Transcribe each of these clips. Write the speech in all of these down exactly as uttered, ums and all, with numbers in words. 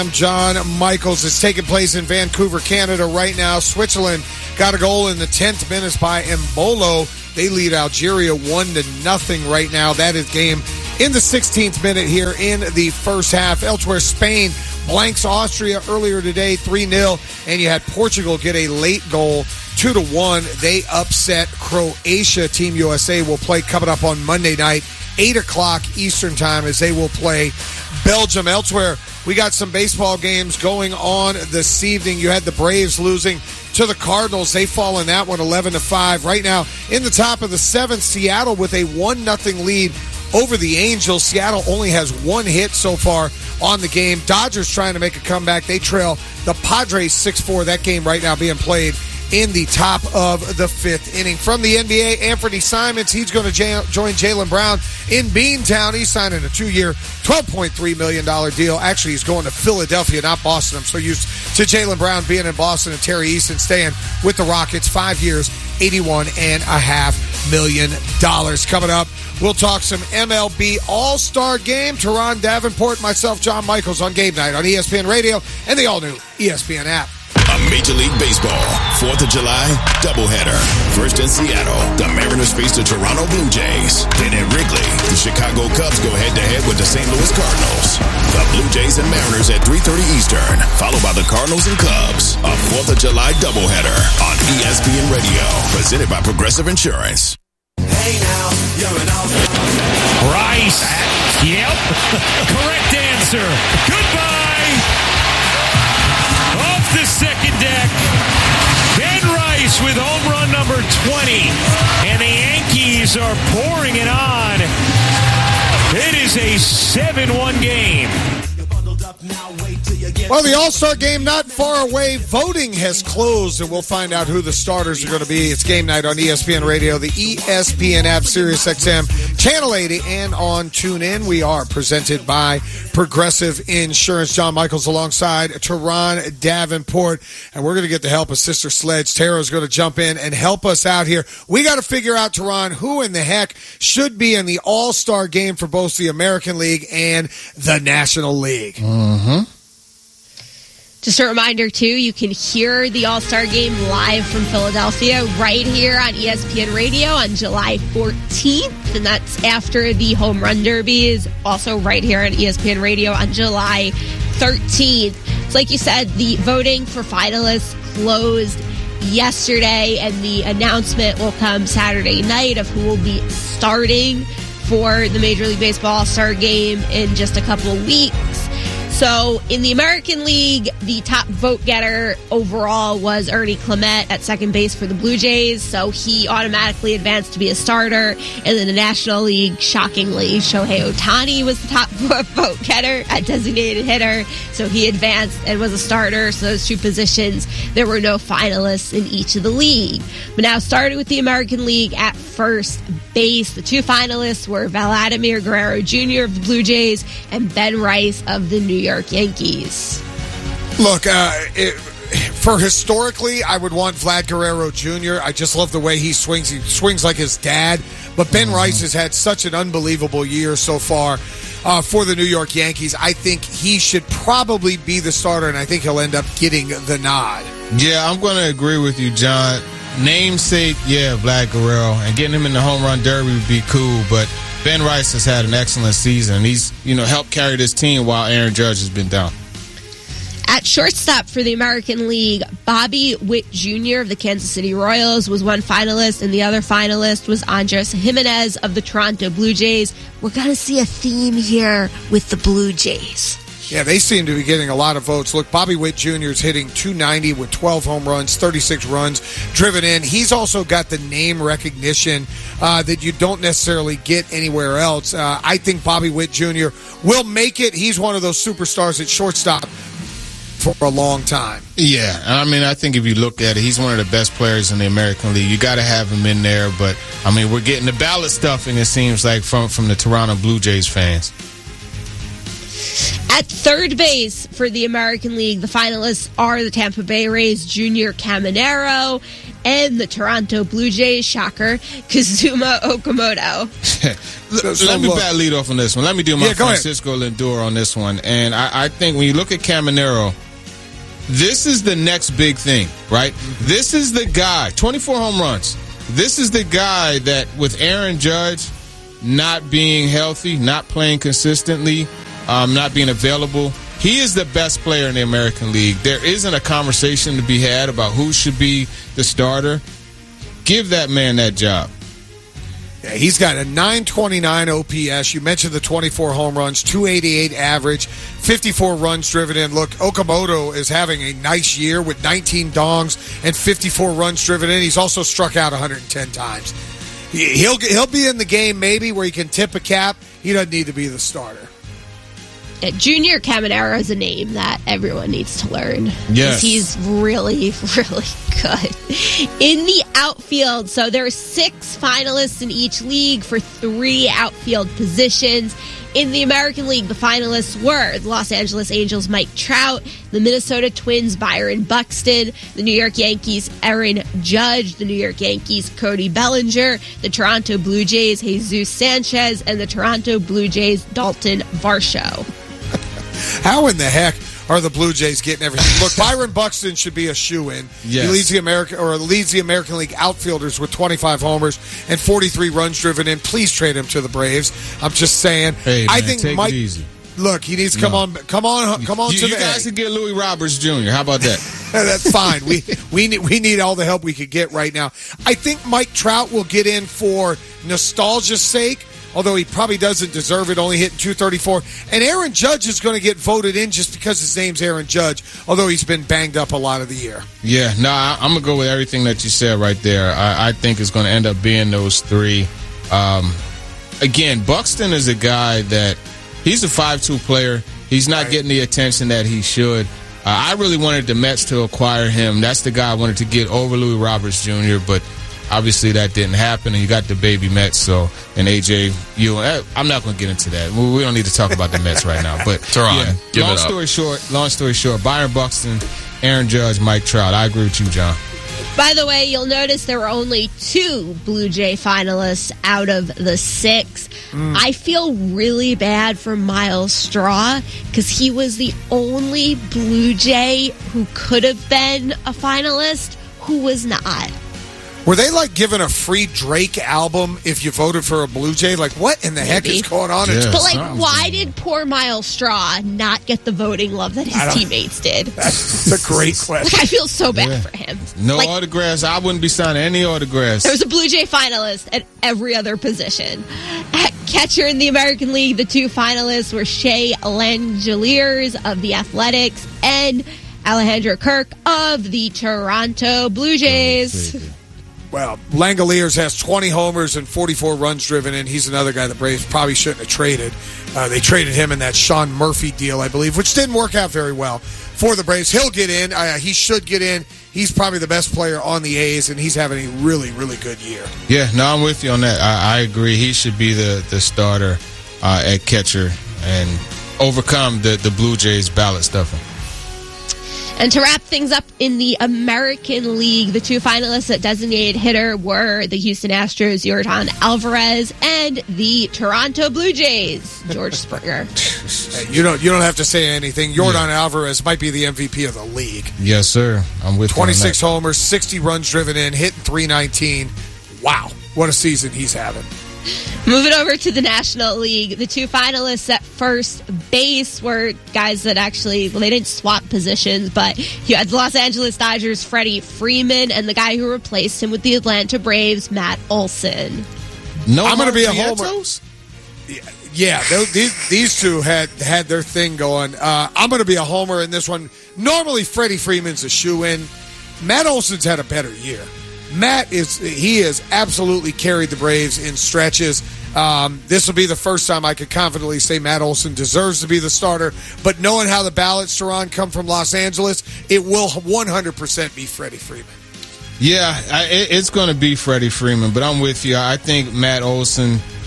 John Michaels. Is taking place in Vancouver, Canada right now. Switzerland got a goal in the tenth minute by Embolo. They lead Algeria one to nothing right now. That is game in the sixteenth minute here in the first half. Elsewhere, Spain blanks Austria earlier today three nil, and you had Portugal get a late goal two to one. They upset Croatia. Team U S A will play coming up on Monday night, eight o'clock Eastern time, as they will play Belgium. Elsewhere, we got some baseball games going on this evening. You had the Braves losing to the Cardinals. They fall in that one eleven to five. Right now, in the top of the seventh, Seattle with a one nothing lead over the Angels. Seattle only has one hit so far on the game. Dodgers trying to make a comeback. They trail the Padres six four. That game right now being played in the top of the fifth inning. From the N B A, Anthony Simons, he's going to j- join Jaylen Brown in Beantown. He's signing a two-year, twelve point three million dollars deal. Actually, he's going to Philadelphia, not Boston. I'm so used to Jaylen Brown being in Boston and Terry Easton staying with the Rockets. Five years, eighty-one point five million dollars. Coming up, we'll talk some M L B All-Star Game. Teron Davenport, myself, John Michaels on Game Night on E S P N Radio and the all-new E S P N app. A Major League Baseball fourth of July doubleheader. First in Seattle, the Mariners face the Toronto Blue Jays. Then in Wrigley, the Chicago Cubs go head-to-head with the Saint Louis Cardinals. The Blue Jays and Mariners at three thirty Eastern, followed by the Cardinals and Cubs. A fourth of July doubleheader on E S P N Radio, presented by Progressive Insurance. Hey now, you're an all-star. Rice. Yep. Correct answer. Goodbye. Off the second deck, Ben Rice with home run number twenty, and the Yankees are pouring it on. It is a seven one game. Well, the All-Star Game not far away. Voting has closed, and we'll find out who the starters are going to be. It's Game Night on E S P N Radio, the E S P N app, Sirius X M, Channel eighty, and on TuneIn. We are presented by Progressive Insurance. John Michaels alongside Teron Davenport, and we're going to get the help of Sister Sledge. Tara's going to jump in and help us out here. We got to figure out, Teron, who in the heck should be in the All-Star Game for both the American League and the National League. Mm-hmm. Just a reminder, too, you can hear the All-Star Game live from Philadelphia right here on E S P N Radio on July fourteenth, and that's after the Home Run Derby is also right here on E S P N Radio on July thirteenth. So like you said, the voting for finalists closed yesterday, and the announcement will come Saturday night of who will be starting for the Major League Baseball All-Star Game in just a couple of weeks. So in the American League, the top vote getter overall was Ernie Clement at second base for the Blue Jays. So he automatically advanced to be a starter. And then the National League, shockingly, Shohei Ohtani was the top vote getter at designated hitter. So he advanced and was a starter. So those two positions, there were no finalists in each of the league. But now starting with the American League at first base, the two finalists were Vladimir Guerrero Junior of the Blue Jays and Ben Rice of the New York Yankees. Look, uh, it, for historically, I would want Vlad Guerrero Junior I just love the way he swings. He swings like his dad. But Ben mm-hmm. Rice has had such an unbelievable year so far uh, for the New York Yankees. I think he should probably be the starter, and I think he'll end up getting the nod. Yeah, I'm going to agree with you, John. Namesake, yeah, Vlad Guerrero, and getting him in the home run derby would be cool, but Ben Rice has had an excellent season. He's, you know, helped carry this team while Aaron Judge has been down. At shortstop for the American League, Bobby Witt Junior of the Kansas City Royals was one finalist, and the other finalist was Andres Jimenez of the Toronto Blue Jays. We're going to see a theme here with the Blue Jays. Yeah, they seem to be getting a lot of votes. Look, Bobby Witt Junior is hitting two ninety with twelve home runs, thirty-six runs driven in. He's also got the name recognition uh, that you don't necessarily get anywhere else. Uh, I think Bobby Witt Junior will make it. He's one of those superstars at shortstop for a long time. Yeah, I mean, I think if you look at it, he's one of the best players in the American League. You got to have him in there, but, I mean, we're getting the ballot stuffing, it seems like, from, from the Toronto Blue Jays fans. At third base for the American League, the finalists are the Tampa Bay Rays' Junior Caminero and the Toronto Blue Jays, shocker, Kazuma Okamoto. Let, let me bat lead off on this one. Let me do my yeah, Francisco Lindor on this one. And I, I think when you look at Caminero, this is the next big thing, right? Mm-hmm. This is the guy, twenty-four home runs. This is the guy that with Aaron Judge not being healthy, not playing consistently, um, not being available, he is the best player in the American League. There isn't a conversation to be had about who should be the starter. Give that man that job. Yeah, he's got a nine twenty-nine O P S. You mentioned the twenty-four home runs, two eighty-eight average, fifty-four runs driven in. Look, Okamoto is having a nice year with nineteen dongs and fifty-four runs driven in. He's also struck out one hundred ten times. He'll he'll be in the game maybe where he can tip a cap. He doesn't need to be the starter. Yeah, Junior Caminero is a name that everyone needs to learn. Yes. He's really, really good. In the outfield, so there are six finalists in each league for three outfield positions. In the American League, the finalists were the Los Angeles Angels' Mike Trout, the Minnesota Twins' Byron Buxton, the New York Yankees' Aaron Judge, the New York Yankees' Cody Bellinger, the Toronto Blue Jays' Jesus Sanchez, and the Toronto Blue Jays' Dalton Varsho. How in the heck are the Blue Jays getting everything? Look, Byron Buxton should be a shoo-in. Yes. He leads the American or leads the American League outfielders with twenty-five homers and forty-three runs driven in. Please trade him to the Braves. I'm just saying. Hey, man, I think take Mike. It easy. Look, he needs to come no. on, come on, come on you, to you the. guys can get Louis Roberts Junior How about that? That's fine. We we need we need all the help we could get right now. I think Mike Trout will get in for nostalgia's sake. Although he probably doesn't deserve it, only hitting two thirty-four. And Aaron Judge is going to get voted in just because his name's Aaron Judge, although he's been banged up a lot of the year. Yeah, no, I, I'm going to go with everything that you said right there. I, I think it's going to end up being those three. Um, again, Buxton is a guy that he's a five two player. He's not right. getting the attention that he should. Uh, I really wanted the Mets to acquire him. That's the guy I wanted to get over Louis Roberts Junior, but obviously that didn't happen, and you got the baby Mets, so, and A J, you, I'm not going to get into that. We, we don't need to talk about the Mets right now. But Teron, yeah, give long it up. story short, long story short, Byron Buxton, Aaron Judge, Mike Trout. I agree with you, John. By the way, you'll notice there were only two Blue Jay finalists out of the six. Mm. I feel really bad for Miles Straw because he was the only Blue Jay who could have been a finalist who was not. Were they like giving a free Drake album if you voted for a Blue Jay? Like, what in the Maybe. heck is going on? Yeah. But, like, why did poor Miles Straw not get the voting love that his teammates did? That's a great question. Like, I feel so bad Yeah. for him. No like, autographs. I wouldn't be signing any autographs. there was a Blue Jay finalist at every other position. At catcher in the American League, the two finalists were Shea Langeliers of the Athletics and Alejandro Kirk of the Toronto Blue Jays. Well, Langeliers has twenty homers and forty-four runs driven in. He's another guy the Braves probably shouldn't have traded. Uh, they traded him in that Sean Murphy deal, I believe, which didn't work out very well for the Braves. He'll get in. Uh, he should get in. He's probably the best player on the A's, and he's having a really, really good year. Yeah, no, I'm with you on that. I, I agree. He should be the, the starter uh, at catcher and overcome the, the Blue Jays ballot stuffing. And to wrap things up in the American League, the two finalists at designated hitter were the Houston Astros' Yordan Alvarez and the Toronto Blue Jays' George Springer. Hey, you don't you don't have to say anything. Yordan yeah. Alvarez might be the M V P of the league. Yes, sir. I'm with twenty-six you on that. homers, sixty runs driven in, hitting three nineteen. Wow, what a season he's having. Moving over to the National League, the two finalists at first base were guys that actually, well, they didn't swap positions, but you had the Los Angeles Dodgers' Freddie Freeman and the guy who replaced him with the Atlanta Braves, Matt Olson. No, I'm going to be a Prietos? homer. Yeah, these, these two had, had their thing going. Uh, I'm going to be a homer in this one. Normally, Freddie Freeman's a shoe-in. Matt Olson's had a better year. Matt is he has absolutely carried the Braves in stretches. Um, this will be the first time I could confidently say Matt Olson deserves to be the starter. But knowing how the ballots, Teron, come from Los Angeles, it will one hundred percent be Freddie Freeman. Yeah, I, it, it's going to be Freddie Freeman, but I'm with you. I think Matt Olson,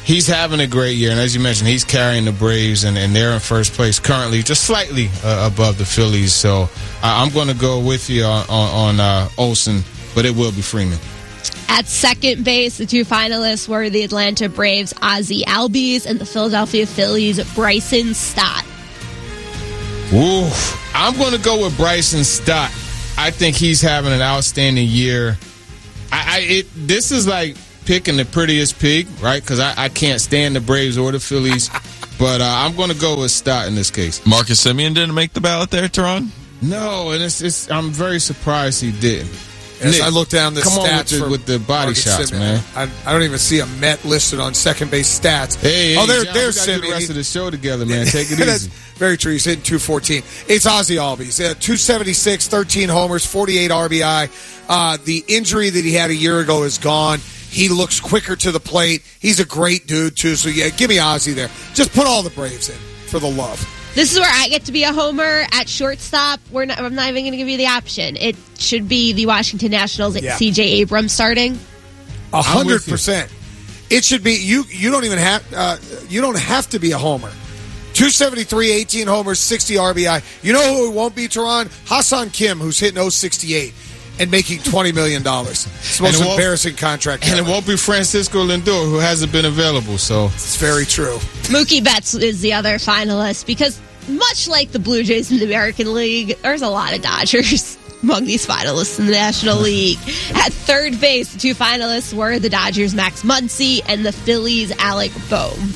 he's having a great year. And as you mentioned, he's carrying the Braves, and, and they're in first place currently, just slightly uh, above the Phillies. So uh, I'm going to go with you on, on, on uh, Olsen, but it will be Freeman. At second base, the two finalists were the Atlanta Braves' Ozzie Albies and the Philadelphia Phillies' Bryson Stott. Ooh, I'm going to go with Bryson Stott. I think he's having an outstanding year. I, I it, this is like picking the prettiest pig, right? Because I, I can't stand the Braves or the Phillies. But uh, I'm going to go with Stott in this case. Marcus Semien didn't make the ballot there, Teron? No, and it's, it's I'm very surprised he didn't. As Nick, I look down the come stats on with the, for with the body Marcus shots, Semien. man. I, I don't even see a Met listed on second base stats. Hey, hey oh, there, John, there's we gotta do the Semien. rest of the show together, man. Take it That's easy. very true. He's hitting two fourteen. It's Ozzie Albies. Uh, two seventy-six, thirteen homers, forty-eight R B I. Uh, the injury that he had a year ago is gone. He looks quicker to the plate. He's a great dude, too. So, yeah, give me Ozzie there. Just put all the Braves in for the love. This is where I get to be a homer at shortstop. We're not, I'm not even going to give you the option. It should be the Washington Nationals at Yeah. C J Abrams starting. A hundred percent. It should be you. You don't even have. Uh, you don't have to be a homer. two seventy-three, eighteen homers, sixty R B I. You know who it won't be, Teron? Hassan Kim, who's hitting oh sixty-eight and making twenty million dollars. It's the most embarrassing contract And ever. it won't be Francisco Lindor, who hasn't been available. So It's very true. Mookie Betts is the other finalist because, much like the Blue Jays in the American League, there's a lot of Dodgers among these finalists in the National League. At third base, the two finalists were the Dodgers' Max Muncy and the Phillies' Alec Bohm.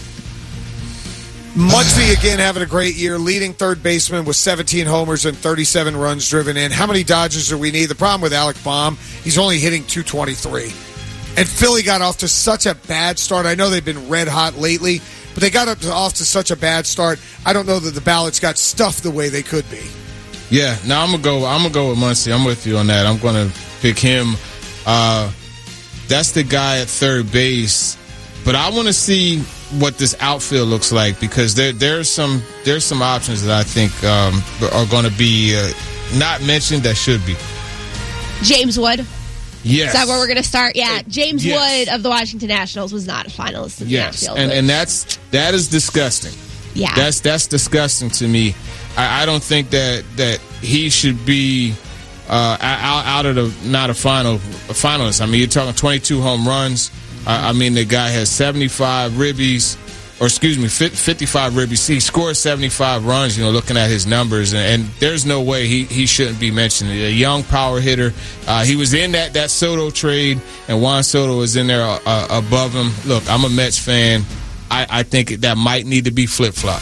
Muncy again having a great year, leading third baseman with seventeen homers and thirty-seven runs driven in. How many Dodgers do we need? The problem with Alec Bohm, he's only hitting two twenty-three. And Philly got off to such a bad start. I know they've been red hot lately, but they got up to, off to such a bad start. I don't know that the ballots got stuffed the way they could be. yeah, now I'm gonna go. I'm gonna go with Muncy. I'm with you on that. I'm gonna pick him. Uh, that's the guy at third base. But I want to see what this outfield looks like because there there's some there's some options that I think um, are going to be uh, not mentioned that should be. James Wood. Yes. Is that where we're going to start? Yeah, James Yes. Wood of the Washington Nationals was not a finalist in the Yes, outfield. and but- and that's that is disgusting. yeah. That's that's disgusting to me. I, I don't think that that he should be uh, out, out of the not a final a finalist. I mean, you're talking twenty-two home runs. I, I mean, the guy has seventy-five ribbies, or excuse me, fifty-five ribbies. He scored seventy-five runs. You know, looking at his numbers, and, and there's no way he, he shouldn't be mentioned. A young power hitter. Uh, he was in that that Soto trade, and Juan Soto was in there uh, above him. Look, I'm a Mets fan. I, I think that might need to be flip-flop.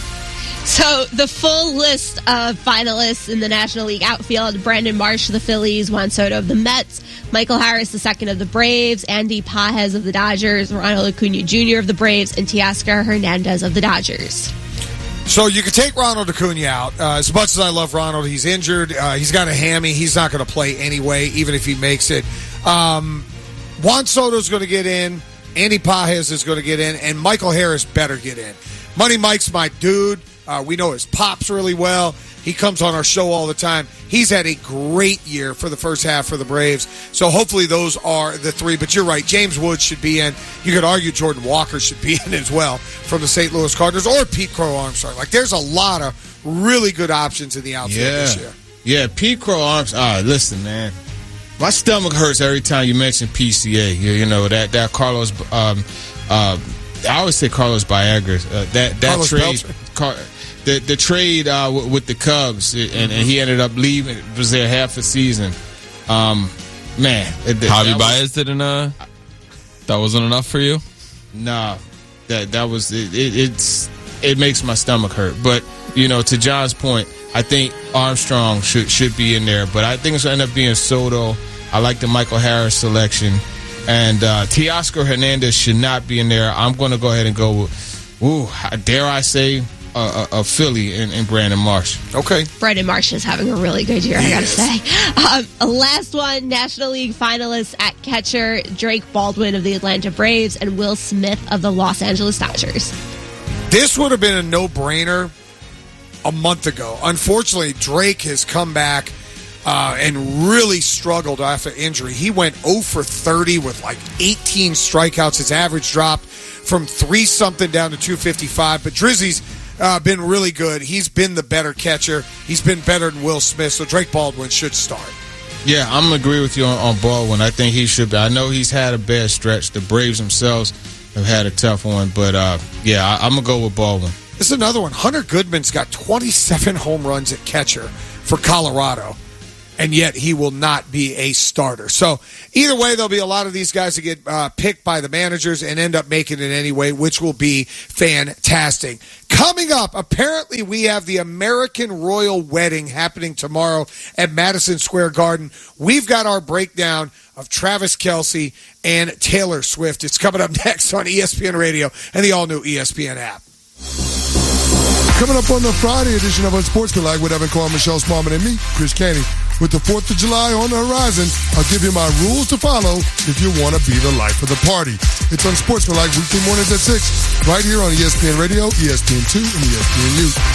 So the full list of finalists in the National League outfield: Brandon Marsh of the Phillies, Juan Soto of the Mets, Michael Harris the second of the Braves, Andy Pajes of the Dodgers, Ronald Acuna Junior of the Braves, and Teoscar Hernandez of the Dodgers. So you could take Ronald Acuna out. Uh, as much as I love Ronald, he's injured. Uh, he's got a hammy. He's not going to play anyway, even if he makes it. Um, Juan Soto's going to get in. Andy Pajes is going to get in. And Michael Harris better get in. Money Mike's my dude. Uh, we know his pops really well. He comes on our show all the time. He's had a great year for the first half for the Braves. So hopefully those are the three. But you're right. James Wood should be in. You could argue Jordan Walker should be in as well from the Saint Louis Cardinals, or Pete Crow Armstrong. Like, there's a lot of really good options in the outfield Yeah. this year. Yeah, Pete Crow Arms. Ah, listen, man. My stomach hurts every time you mention P C A. You, you know, that, that Carlos, um, uh, I always say Carlos Viagra. Uh, that that Carlos trade, Car, the the trade uh, w- with the Cubs, and, and he ended up leaving. Was there half a season. Um, man, it, Javi that was- Baez didn't. Uh, that wasn't enough for you. Nah, that that was it, it. It's it makes my stomach hurt. But you know, to John's point, I think Armstrong should should be in there. But I think it's going to end up being Soto. I like the Michael Harris selection, and uh, Teoscar Hernandez should not be in there. I'm going to go ahead and go with, ooh, dare I say, a, a, a Philly in, in Brandon Marsh. Okay. Brandon Marsh is having a really good year, I gotta say. Um, last one, National League finalists at catcher: Drake Baldwin of the Atlanta Braves and Will Smith of the Los Angeles Dodgers. This would have been a no-brainer a month ago. Unfortunately, Drake has come back uh, and really struggled after injury. He went oh for thirty with like eighteen strikeouts. His average dropped from three something down to two fifty-five. But Drizzy's uh, been really good. He's been the better catcher. He's been better than Will Smith. So Drake Baldwin should start. Yeah, I'm going to agree with you on, on Baldwin. I think he should be. I know he's had a bad stretch. The Braves themselves have had a tough one. But, uh, yeah, I, I'm going to go with Baldwin. This is another one. Hunter Goodman's got twenty-seven home runs at catcher for Colorado, and yet he will not be a starter. So either way, there'll be a lot of these guys that get uh, picked by the managers and end up making it anyway, which will be fantastic. Coming up, apparently we have the American Royal Wedding happening tomorrow at Madison Square Garden. We've got our breakdown of Travis Kelce and Taylor Swift. It's coming up next on E S P N Radio and the all-new E S P N app. Coming up on the Friday edition of Unsportsmanlike with Evan Cohen, Michelle Smallman, and me, Chris Caney. With the fourth of July on the horizon, I'll give you my rules to follow if you want to be the life of the party. It's Unsportsmanlike weekday mornings at six, right here on E S P N Radio, E S P N two, and E S P N News.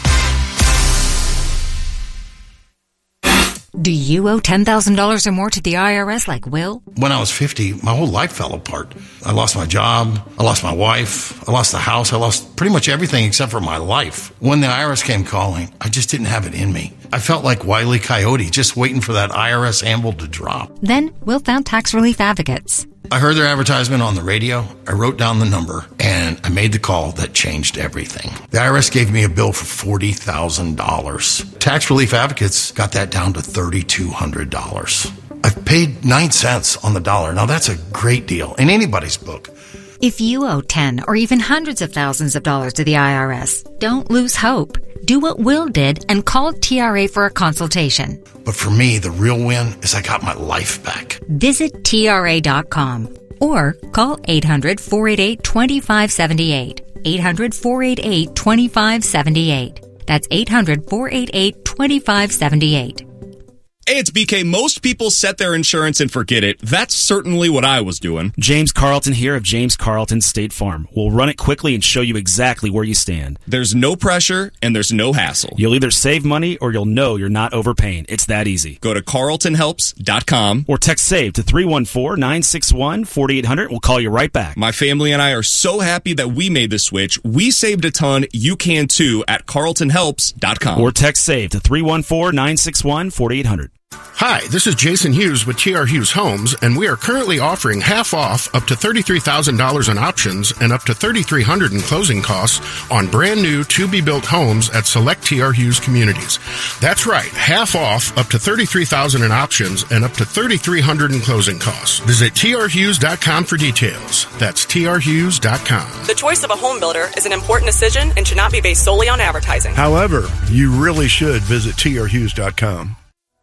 Do you owe ten thousand dollars or more to the I R S like Will? When I was fifty, my whole life fell apart. I lost my job. I lost my wife. I lost the house. I lost pretty much everything except for my life. When the I R S came calling, I just didn't have it in me. I felt like Wile E. Coyote, just waiting for that I R S anvil to drop. Then Will found Tax Relief Advocates. I heard their advertisement on the radio. I wrote down the number, and I made the call that changed everything. The I R S gave me a bill for forty thousand dollars. Tax Relief Advocates got that down to three thousand two hundred dollars. I've paid nine cents on the dollar. Now, that's a great deal in anybody's book. If you owe ten or even hundreds of thousands of dollars to the I R S, don't lose hope. Do what Will did and call T R A for a consultation. But for me, the real win is I got my life back. Visit T R A dot com or call eight hundred, four eight eight, two five seven eight. eight hundred, four eight eight, two five seven eight. That's eight hundred, four eight eight, two five seven eight. Hey, it's B K. Most people set their insurance and forget it. That's certainly what I was doing. James Carlton here of James Carlton State Farm. We'll run it quickly and show you exactly where you stand. There's no pressure and there's no hassle. You'll either save money or you'll know you're not overpaying. It's that easy. Go to carlton helps dot com or text SAVE to three one four, nine six one, four eight zero zero. We'll call you right back. My family and I are so happy that we made the switch. We saved a ton. You can too at carlton helps dot com. Or text SAVE to three one four, nine six one, four eight zero zero. Hi, this is Jason Hughes with T R Hughes Homes, and we are currently offering half off up to thirty-three thousand dollars in options and up to three thousand three hundred dollars in closing costs on brand new to-be-built homes at select T R Hughes communities. That's right, half off up to thirty-three thousand dollars in options and up to three thousand three hundred dollars in closing costs. Visit T R Hughes dot com for details. That's T R Hughes dot com. The choice of a home builder is an important decision and should not be based solely on advertising. However, you really should visit T R Hughes dot com.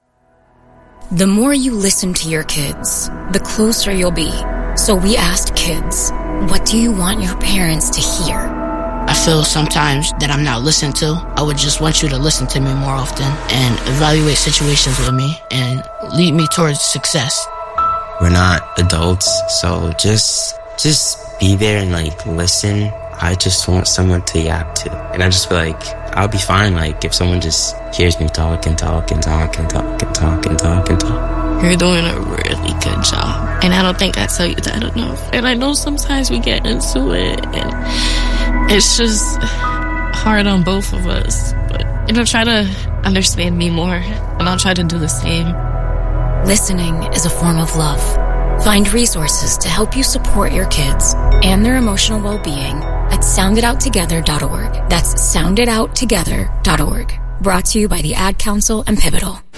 The more you listen to your kids, the closer you'll be. So we asked kids, what do you want your parents to hear? I feel sometimes that I'm not listened to. I would just want you to listen to me more often and evaluate situations with me and lead me towards success. We're not adults, so just just be there and like listen. I just want someone to yap to. And I just feel like I'll be fine, like, if someone just hears me talk and talk and talk and talk and talk and talk and talk. You're doing a really good job. And I don't think I tell you that enough. And I know sometimes we get into it, and it's just hard on both of us. But, you know, try to understand me more, and I'll try to do the same. Listening is a form of love. Find resources to help you support your kids and their emotional well-being at sound it out together dot org. That's sound it out together dot org. Brought to you by the Ad Council and Pivotal.